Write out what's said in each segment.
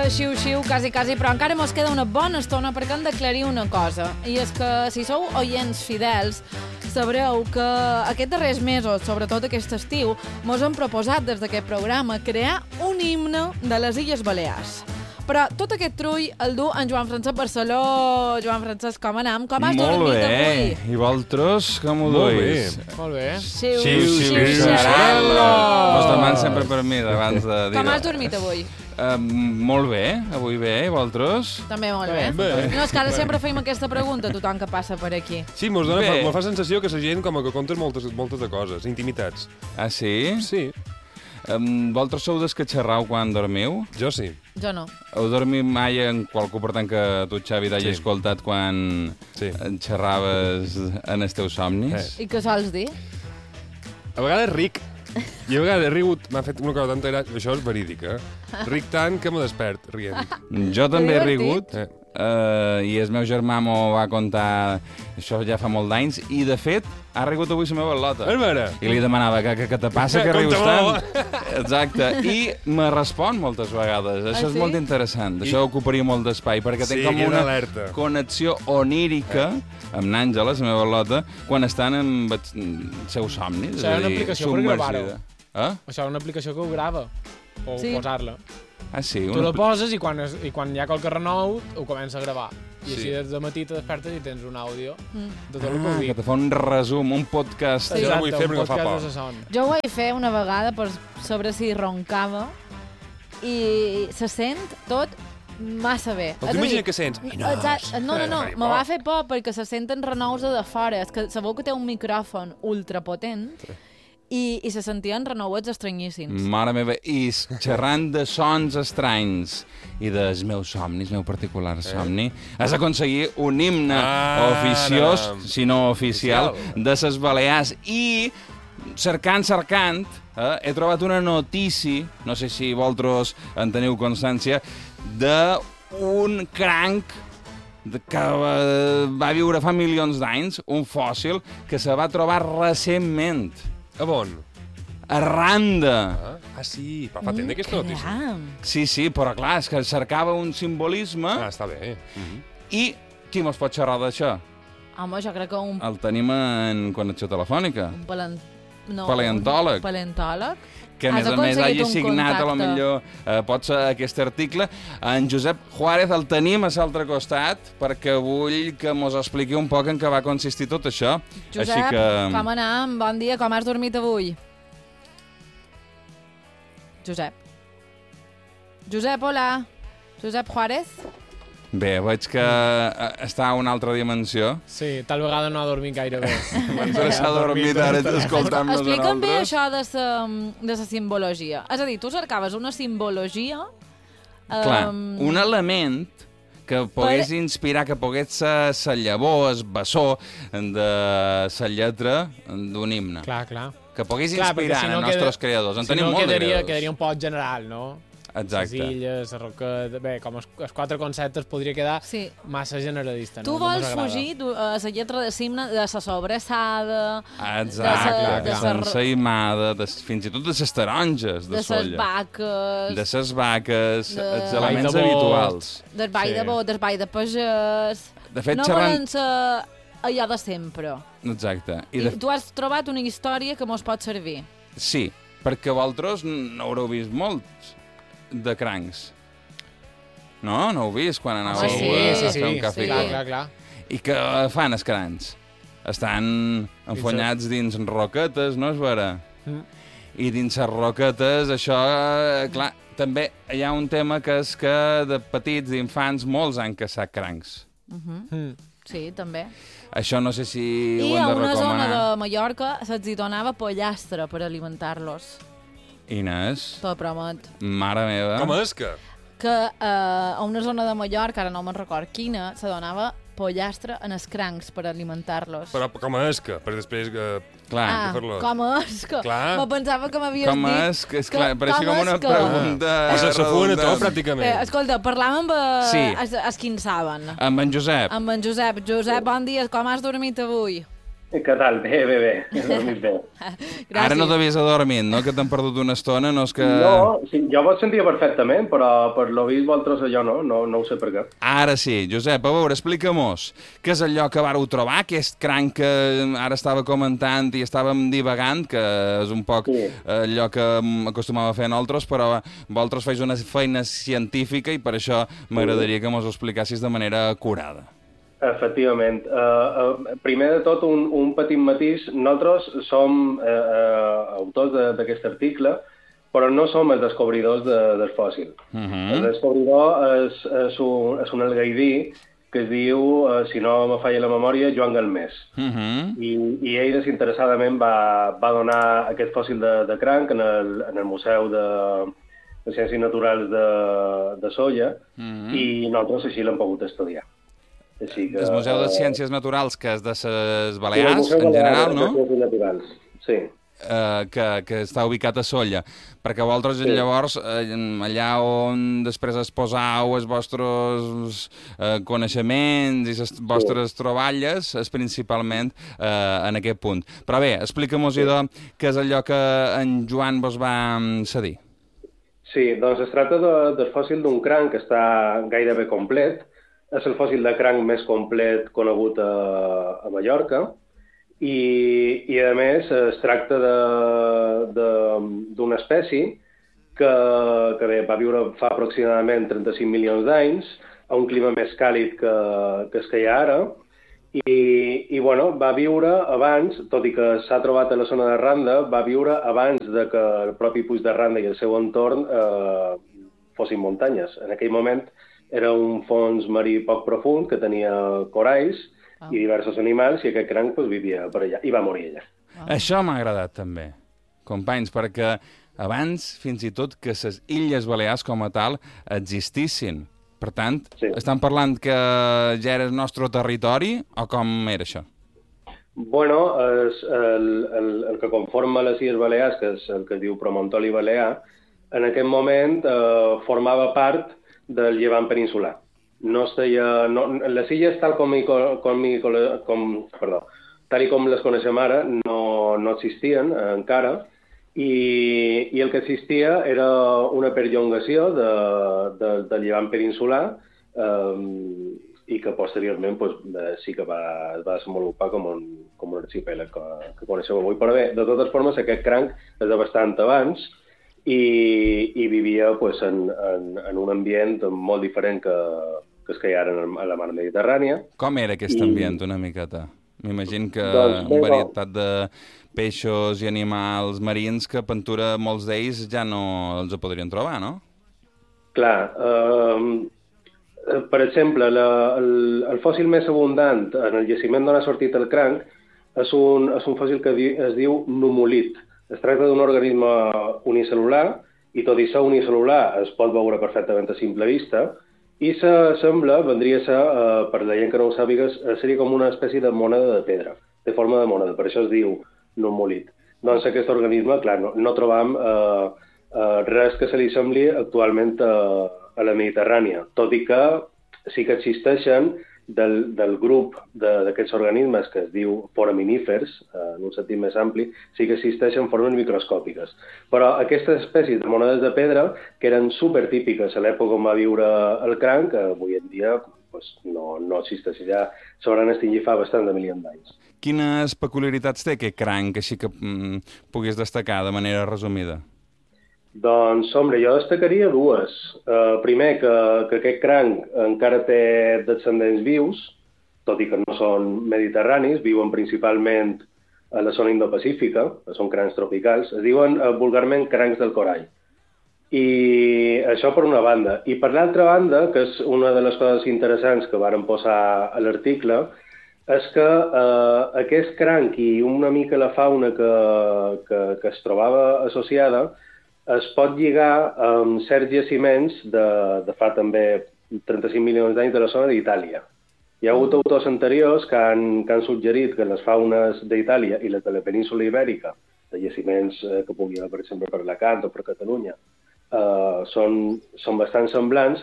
xiu-xiu, quasi, però encara mos queda una bona estona perquè hem d'aclarir una cosa. I és que, si sou oients fidels, sabreu que aquests darrers mesos, sobretot aquest estiu, mos han proposat des d'aquest programa crear un himne de les Illes Balears. Però tot aquest trull el du en Joan Francesc Barceló. Joan Francesc, com anam? Com has dormit avui? Molt bé. I vosaltres, com ho duis? Molt bé. Xiu-xiu-xarel·lo. Us deman sempre per mi, abans de dir-ho. Com has dormit avui? Molt bé, avui bé. I vosaltres? També molt bé. No, és que ara sempre feim aquesta pregunta a tothom que passa per aquí. Sí, mos fa sensació que la gent com que contes moltes de coses, intimitats. Ah, sí? Sí. Vosaltres sou des que xerrau quan dormiu? Jo sí. Jo no. Heu dormit mai en qualcú, per tant, que tu, Xavi, t'hagi escoltat quan xerraves en els teus somnis? I què sols dir? A vegades ric. I a vegades he rigut, m'ha fet una cosa tan gran... Això és verídic, Ric tant que me despert rient. Jo també he rigut, i el meu germà m'ho va contar, això ja fa molt d'anys, i de fet ha rigut avui la meva al·lota. És vera? I li demanava, què te passa, que rius tant? Exacte. I me respon moltes vegades. Això és molt interessant. Això ocuparia molt d'espai, perquè tinc com una connexió onírica amb l'Àngela, la meva al·lota, quan estan en seus somnis. Això és una aplicació per gravar-ho. Això és una aplicació que ho grava, o posar-la. Ah, sí? Tu la poses i quan hi ha qualque renou ho comença a gravar. I així des de matí te despertes i tens un àudio de tot el que ho dic. Que te fa un resum, un podcast. Jo no vull fer perquè fa por. Jo ho vaig fer una vegada per saber si roncava i se sent tot massa bé. T'imagines que sents? No, me va fer por perquè se senten renous de fora. És que sabeu que té un micròfon ultrapotent i se sentien renouets estranyíssims. Mare meva, i xerrant de sons estranys i dels meus somnis, meu particular somni, has aconseguit un himne oficiós, si no oficial, de ses Balears. I cercant, he trobat una notícia, no sé si vosaltres en teniu constància, d'un cranc que va viure fa milions d'anys, un fòssil que se va trobar recentment. A on? A Randa. Ah, sí, fa temps d'aquesta notícia. Sí, però clar, és que cercava un simbolisme. Ah, està bé. I qui mos pot xerrar d'això? Home, jo crec que el tenim en connexió telefònica. Un paleontòleg. Paleontòleg. Que a més a més hagi signat, a lo millor, pot ser aquest article. En Josep Juárez el tenim a l'altre costat, perquè vull que mos expliqui un poc en què va consistir tot això. Josep, com anam? Bon dia, com has dormit avui? Josep, hola. Josep Juárez? Bé, veig que està a una altra dimensió. Sí, tal vegada no ha dormit gaire bé. S'ha dormit ara escoltant-nos a nosaltres. Explica'm bé això de la simbologia. És a dir, tu cercaves una simbologia... Clar, un element que pogués inspirar, que pogués ser la llavor, el bessó de la lletra d'un himne. Clar. Que pogués inspirar els nostres creadors. En tenim molt de creadors. Quedaria un poc general, no? Exacte. Les illes, la roqueta... Bé, com els quatre conceptes podria quedar massa generalista. Tu vols fugir a la lletra de l'himne de la sobressada... Exacte, de la ensaïmada, fins i tot de les taronges de solla. De les vaques, els elements habituals. Del ball de bot, del ball de pagès... No volen ser allò de sempre. Exacte. I tu has trobat una història que mos pot servir. Sí, perquè vosaltres n'haureu vist molts de crancs. No heu vist quan anàveu a fer un cafè? Sí, clar. I què fan els crancs? Estan enfonyats dins roquetes, no és vera? I dins les roquetes, això, clar, també hi ha un tema que és que de petits, d'infants, molts han caçat crancs. Sí, també. Això no sé si ho hem de recomanar. I a una zona de Mallorca se'ls donava pollastre per alimentar-los. Inés? T'ho promet. Mare meva. Com és que? Que a una zona de Mallorca, ara no me'n record quina, se donava pollastre en els crancs per alimentar-los. Però com és que? Per després... Clar. Com és que? Me pensava que m'havies dit... Com és que? És clar, pareixia com una pregunta... Se fuen a tot, pràcticament. Escolta, parlàvem amb els qui en saben. Amb en Josep. Amb en Josep. Josep, bon dia, com has dormit avui? Què tal? Bé. He dormit bé. Gràcies. Ara no t'havies adormit, no? Que t'han perdut una estona, no és que... No, sí, jo vos sentia perfectament, però per lo vist vosaltres allò no ho sé per què. Ara sí. Josep, a veure, explica-mos què és allò que vareu trobar, aquest cranc que ara estava comentant i estàvem divagant, que és un poc allò que acostumava a fer nosaltres, però vosaltres feis una feina científica i per això m'agradaria que mos ho explicassis de manera acurada. Efectivament. Primer de tot, un petit matís. Nosaltres som autors d'aquest article, però no som els descobridors del fòssil. El descobridor és un algaidí que es diu, si no me falla la memòria, Joan Galmés. I ell desinteressadament va donar aquest fòssil de cranc en el Museu de Ciències Naturals de Sóller i nosaltres així l'hem pogut estudiar. Així que, el Museu de Ciències Naturals, que és de les Balears, en general, no? Naturals, sí. Que està ubicat a Sóller, perquè vosaltres llavors allà on després exposau els vostres coneixements i les vostres troballes és principalment en aquest punt. Però bé, explica-mos idò què és allò que en Joan vos va cedir. Sí, doncs es tracta del fòssil d'un cranc que està gairebé complet. És el fòssil de cranc més complet conegut a Mallorca i a més es tracta d'una espècie que va viure fa aproximadament 35 milions d'anys a un clima més càlid que el que hi ha ara i bueno, va viure abans, tot i que s'ha trobat a la zona de Randa, va viure abans de que el propi Puig de Randa i el seu entorn fossin muntanyes. En aquell moment era un fons marí poc profund que tenia coralls i diversos animals i aquest cranc vivia per allà i va morir allà. Això m'ha agradat també, companys, perquè abans fins i tot que les Illes Balears com a tal existissin. Per tant, estan parlant que ja era el nostre territori o com era això? Bueno, el que conforma les Illes Balears, que és el que es diu Promontori Balear, en aquest moment formava part del llevant peninsular. Les illes, tal com les coneixem ara, no existien encara, i el que existia era una perllongació del llevant peninsular i que posteriorment sí que es va desenvolupar com un arxipèlag que coneixem avui. Però bé, de totes formes, aquest cranc és de bastant abans i vivia en un ambient molt diferent que el que hi ha ara a la mar Mediterrània. Com era aquest ambient una miqueta? M'imagino que varietat de peixos i animals marins que a Pentura molts d'ells ja no els podrien trobar, no? Clar. Per exemple, el fòssil més abundant en el jaciment d'on ha sortit el cranc és un fòssil que es diu nummulit. Es tracta d'un organisme unicel·lular i tot i ser unicel·lular es pot veure perfectament a simple vista i vendria a ser, per la gent que no ho sàpiga, seria com una espècie de moneda de pedra, de forma de moneda, per això es diu nummulit. Doncs aquest organisme, clar, no trobam res que se li sembli actualment a la Mediterrània, tot i que sí que existeixen del grup d'aquests organismes que es diu foraminífers, en un sentit més ampli, sí que existeixen formes microscòpiques. Però aquestes espècies de monedes de pedra, que eren supertípiques a l'època on va viure el cranc, avui en dia no existeix, ja s'hauran extingit fa bastant de milions d'anys. Quines peculiaritats té aquest cranc, així que puguis destacar de manera resumida? Doncs, jo destacaria dues. Primer, que aquest cranc encara té descendents vius, tot i que no són mediterranis, viuen principalment a la zona indopacífica, són crancs tropicals, es diuen vulgarment crancs del corall. I això per una banda. I per l'altra banda, que és una de les coses interessants que varen posar a l'article, és que aquest cranc i una mica la fauna que es trobava associada es pot lligar amb certs jaciments de fa també 35 milions d'anys de la zona d'Itàlia. Hi ha hagut autors anteriors que han suggerit que les faunes d'Itàlia i les de la península Ibèrica, de jaciments que pugui haver, per exemple, per Alacant o per Catalunya, són bastant semblants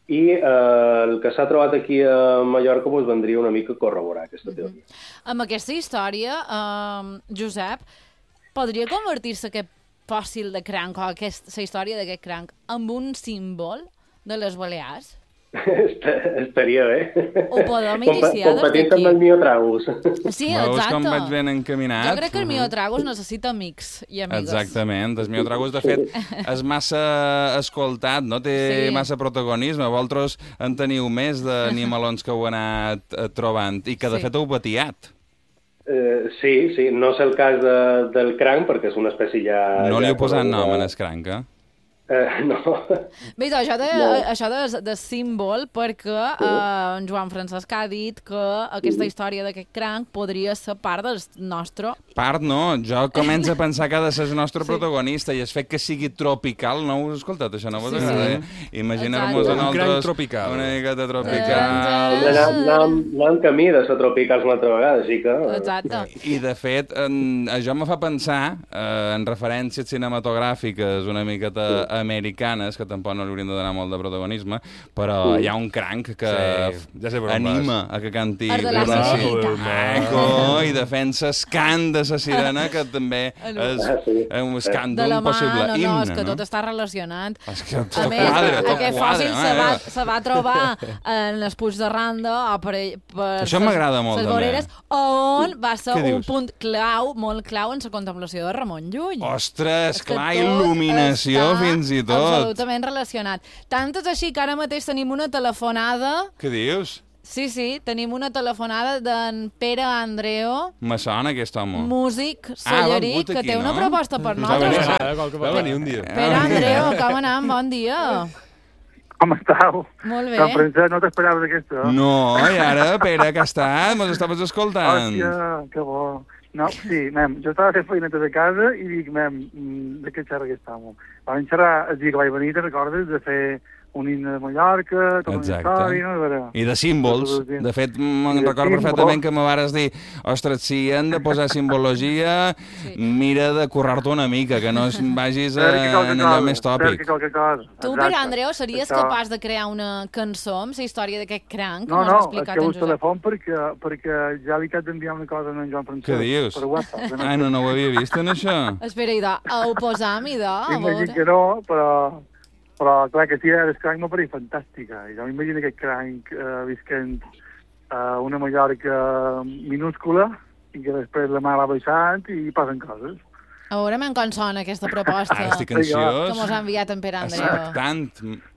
i el que s'ha trobat aquí a Mallorca doncs, vendria una mica a corroborar aquesta teoria. Amb aquesta història, Josep, podria convertir-se aquest fòssil de cranc o la història d'aquest cranc amb un símbol de les Balears? Estaria bé. Ho podem iniciar competint amb el Miotragus. Sí, Veus exacte. com vaig ben encaminat? Jo crec que el Miotragus necessita amics i amigues. Exactament. El Miotragus, de fet, és massa escoltat, no té massa protagonisme. Vosaltres en teniu més d'animalons que heu anat trobant i que, de fet, heu batiat. Sí. No és el cas del cranc, perquè és una espècie ja... No li heu posat nom en el cranc, no. Bé, això de símbol, perquè en Joan Francesc ha dit que aquesta història d'aquest cranc podria ser part del nostre... Part no, jo començo a pensar que ha de ser el nostre protagonista i el fet que sigui tropical, no ho heu escoltat, això no vos agrada? Imaginar-nos en un cranc altres... tropical. Una miqueta tropical. Anàvem camí de ser tropicals una altra vegada, així que... Exacte. I, de fet, això me fa pensar, en referències cinematogràfiques una miqueta americanes, que tampoc no li haurien de donar molt de protagonisme, però hi ha un cranc que anima a que canti El de la Sirenita. i defensa el cant de la sirena, que també és un cant d'un possible himne. No, és que tot està relacionat. És que tot quadra, aquest fòssil se va trobar en els Puig de Randa o per això m'agrada molt, les voreres, on va ser un punt clau, molt clau en la contemplació de Ramon Llull. Ostres, clar, il·luminació fins i tot. Absolutament relacionat. Tant és així que ara mateix tenim una telefonada... Què dius? Sí, tenim una telefonada d'en Pere Andreo. Me sona aquest home. Músic, sollerí, que té una proposta per nosaltres. Va venir un dia. Pere Andreo, com anem? Bon dia. Com estàu? Molt bé. Sant Francesc, no t'esperaves aquesta? No, i ara, Pere, que estàs? Mos estaves escoltant. Hòstia, que bo. No, sí, jo estava fent feineta de casa i dic, de què xerra aquest home? Vam xerrar el dia que vaig venir, te recordes, de fer un himne de Mallorca, tota una història, no? I de símbols. De fet, me'n recordo perfectament que me vares dir, ostres, si hem de posar simbologia, mira de currar-te una mica, que no vagis en allò més tòpic. Tu, Pere Andreu, series capaç de crear una cançó amb la història d'aquest cranc? No, és que us telefon perquè ja li he d'enviar una cosa a en Joan Francesc. Què dius? Ai, no ho havia vist, en això? Espera, idò, ho posam, idò? Imagino que no, però clar, que si el cranc m'ha parit fantàstica. I jo m'imagino aquest cranc visquent a una Mallorca minúscula i que després la mà va baixant i passen coses. A veure com sona aquesta proposta estic ansiós. que mos ha enviat en Pere Andreu. Expectant.